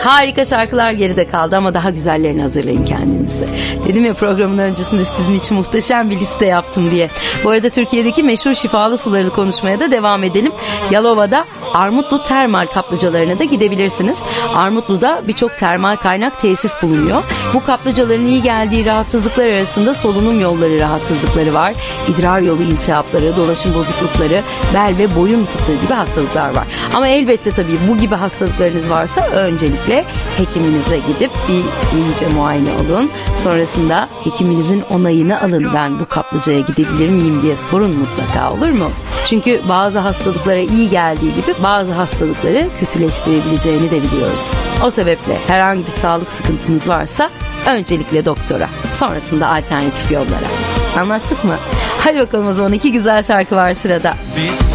Harika şarkılar geride kaldı ama daha güzellerini hazırlayın kendinize. Dedim ya programın öncesinde sizin için muhteşem bir liste yaptım diye. Bu arada Türkiye'deki meşhur şifalı suları konuşmaya da devam edelim. Yalova'da Armutlu termal kaplıcalarına da gidebilirsiniz. Armutlu'da birçok termal kaynak tesis bulunuyor. Bu kaplıcaların iyi geldiği rahatsızlıklar arasında solunum yolları rahatsızlıkları var. İdrar yolu iltihapları, dolaşım bozuklukları, bel ve boyun fıtığı gibi hastalıklar var. Ama elbette tabii bu gibi hastalıklarınız varsa öncelikle hekiminize gidip bir iyice muayene olun. Sonrasında hekiminizin onayını alın. Ben bu kaplıcaya gidebilir miyim diye sorun mutlaka, olur mu? Çünkü bazı hastalıklara iyi geldiği gibi bazı hastalıkları kötüleştirebileceğini de biliyoruz. O sebeple herhangi bir sağlık sıkıntınız varsa öncelikle doktora, sonrasında alternatif yollara. Anlaştık mı? Hadi bakalım, o zaman 2 güzel şarkı var sırada.